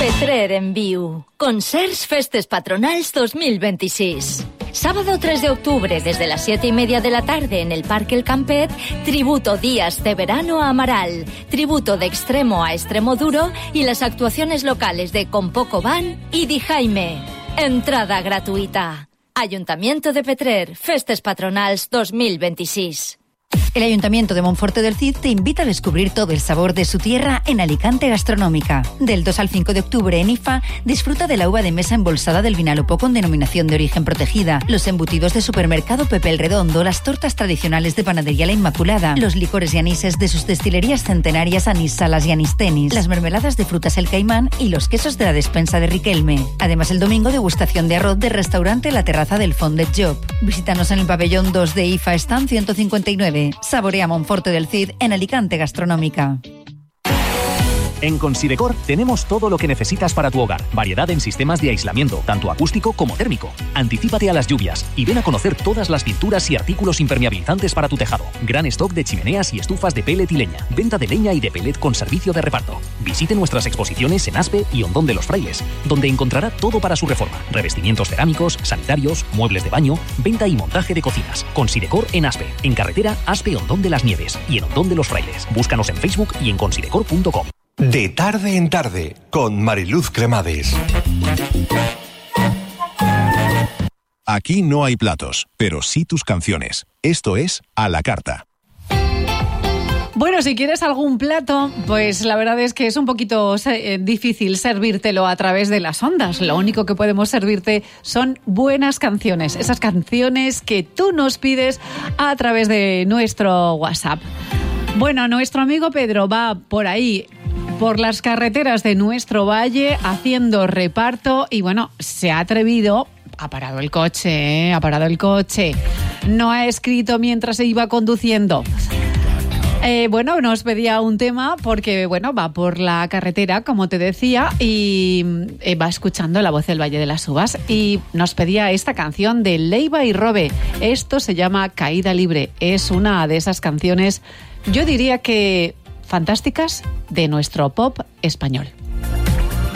Petrer en viu. Concerts Festes Patronals 2026. Sábado 3 de octubre, desde las 7:30 de la tarde en el Parque El Campet, tributo Días de Verano a Amaral, tributo de Extremo a Extremoduro y las actuaciones locales de Con Poco Van y Di Jaime. Entrada gratuita. Ayuntamiento de Petrer, Festes Patronals 2026. El Ayuntamiento de Monforte del Cid te invita a descubrir todo el sabor de su tierra en Alicante Gastronómica. Del 2 al 5 de octubre en IFA, disfruta de la uva de mesa embolsada del Vinalopó con denominación de origen protegida, los embutidos de supermercado Pepe el Redondo, las tortas tradicionales de panadería La Inmaculada, los licores y anises de sus destilerías centenarias Anís Salas y Anís Tenis, las mermeladas de frutas El Caimán y los quesos de la despensa de Riquelme. Además, el domingo, degustación de arroz del restaurante La Terraza del Fondet Job. Visítanos en el pabellón 2 de IFA, stand 159. Saborea Monforte del Cid en Alicante Gastronómica. En Considecor tenemos todo lo que necesitas para tu hogar. Variedad en sistemas de aislamiento, tanto acústico como térmico. Anticípate a las lluvias y ven a conocer todas las pinturas y artículos impermeabilizantes para tu tejado. Gran stock de chimeneas y estufas de pellet y leña. Venta de leña y de pellet con servicio de reparto. Visite nuestras exposiciones en Aspe y Hondón de los Frailes, donde encontrará todo para su reforma. Revestimientos cerámicos, sanitarios, muebles de baño, venta y montaje de cocinas. Considecor en Aspe, en carretera Aspe-Hondón de las Nieves y en Hondón de los Frailes. Búscanos en Facebook y en considecor.com. De tarde en tarde, con Mariluz Cremades. Aquí no hay platos, pero sí tus canciones. Esto es A la Carta. Bueno, si quieres algún plato, pues la verdad es que es un poquito difícil servírtelo a través de las ondas. Lo único que podemos servirte son buenas canciones. Esas canciones que tú nos pides a través de nuestro WhatsApp. Bueno, nuestro amigo Pedro va por ahí, por las carreteras de nuestro valle, haciendo reparto y bueno, se ha atrevido, ha parado el coche, no ha escrito mientras se iba conduciendo. Bueno, nos pedía un tema porque, bueno, va por la carretera, como te decía, y va escuchando La Voz del Valle de las Uvas y nos pedía esta canción de Leiva y Robe. Esto se llama Caída Libre. Es una de esas canciones, yo diría que fantásticas, de nuestro pop español.